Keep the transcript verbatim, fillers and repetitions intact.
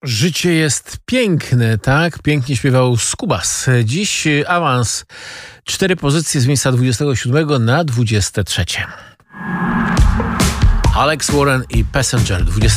Życie jest piękne, tak? Pięknie śpiewał Skubas. Dziś awans. Cztery pozycje z miejsca dwudziestego siódmego na dwudzieste trzecie. Alex Warren i Passenger.